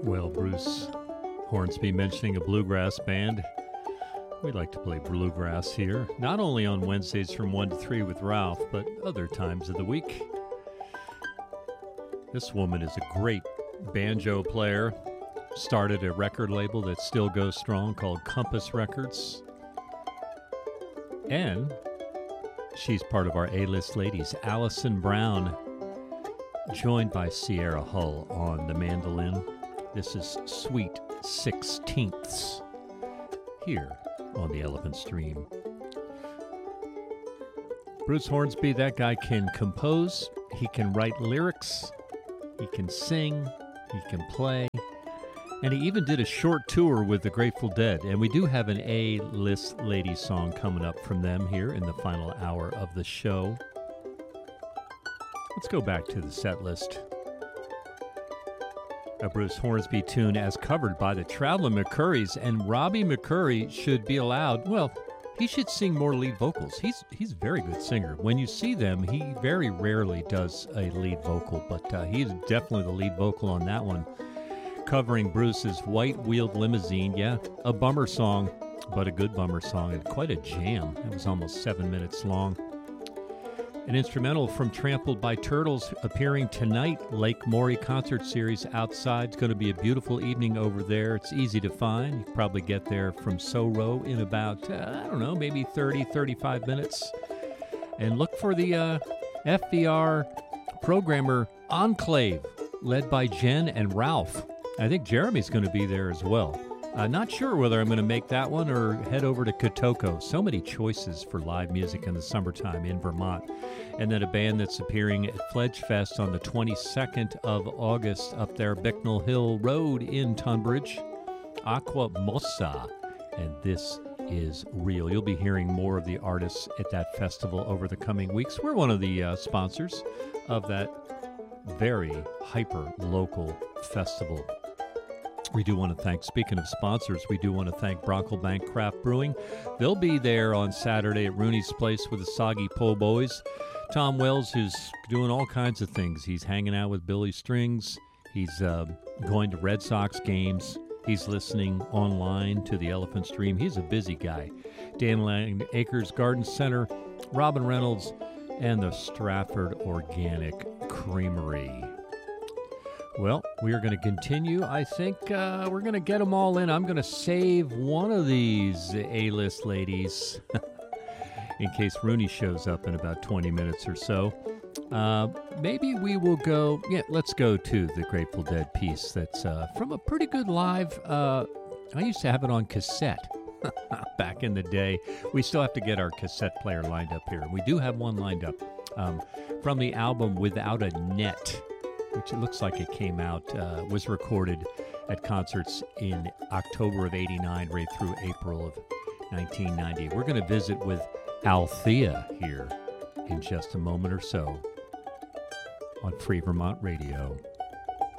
Well, Bruce Hornsby mentioning a bluegrass band. We like to play bluegrass here, not only on Wednesdays from 1 to 3 with Ralph, but other times of the week. This woman is a great banjo player. Started a record label that still goes strong called Compass Records. And she's part of our A-list ladies. Allison Brown, joined by Sierra Hull on the mandolin. This is Sweet Sixteenths here on the Elephant Stream. Bruce Hornsby, that guy can compose, he can write lyrics, he can sing, he can play, and he even did a short tour with the Grateful Dead. And we do have an A-list ladies song coming up from them here in the final hour of the show. Let's go back to the set list. A Bruce Hornsby tune as covered by the Traveling McCurries, and Robbie McCurry should be allowed, well, he should sing more lead vocals. He's a very good singer. When you see them, he very rarely does a lead vocal, but he's definitely the lead vocal on that one. Covering Bruce's White Wheeled Limousine, yeah, a bummer song, but a good bummer song, and quite a jam. It was almost 7 minutes long. An instrumental from Trampled by Turtles appearing tonight, Lake Maury Concert Series outside. It's going to be a beautiful evening over there. It's easy to find. You can probably get there from Soho in about, maybe 30, 35 minutes. And look for the FVR programmer Enclave, led by Jen and Ralph. I think Jeremy's going to be there as well. Not sure whether I'm going to make that one or head over to Kotoko. So many choices for live music in the summertime in Vermont. And then a band that's appearing at Fledge Fest on the 22nd of August up there, Bicknell Hill Road in Tunbridge, Aqua Mossa. And this is real. You'll be hearing more of the artists at that festival over the coming weeks. We're one of the sponsors of that very hyper-local festival. We do want to thank, speaking of sponsors, we do want to thank Brocklebank Craft Brewing. They'll be there on Saturday at Rooney's Place with the Soggy Po Boys. Tom Wells, who's doing all kinds of things. He's hanging out with Billy Strings. He's going to Red Sox games. He's listening online to the Elephant Stream. He's a busy guy. Dandelion Acres Garden Center, Robin Reynolds, and the Stratford Organic Creamery. Well, we are going to continue. I think we're going to get them all in. I'm going to save one of these A-list ladies in case Rooney shows up in about 20 minutes or so. Maybe we will go, let's go to the Grateful Dead piece that's from a pretty good live, I used to have it on cassette back in the day. We still have to get our cassette player lined up here. We do have one lined up from the album Without a Net, which it looks like it came out, was recorded at concerts in October of 89 right through April of 1990. We're going to visit with Althea here in just a moment or so on Free Vermont Radio.